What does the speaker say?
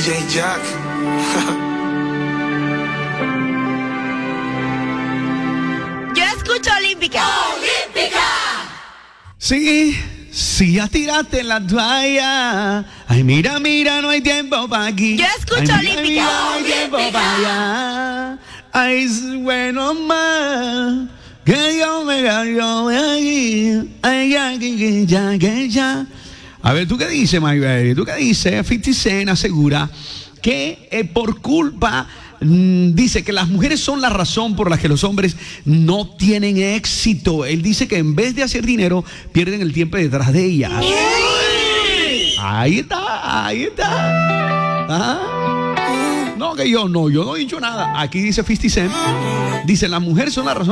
DJ Jack. Yo escucho Olímpica. ¡Olímpica! Sí, ya tiraste la toalla. Ay, mira, no hay tiempo para aquí. Yo escucho Olímpica. Mira, no hay tiempo para allá. Ay, es bueno más que yo me gallo de aquí. Ay, ya. A ver, ¿tú qué dices, my baby? ¿Tú qué dices? 50 Cent asegura que por culpa, dice que las mujeres son la razón por la que los hombres no tienen éxito. Él dice que en vez de hacer dinero, pierden el tiempo detrás de ellas. Ahí está. No, que yo no he dicho nada. Aquí dice 50 Cent, dice, las mujeres son la razón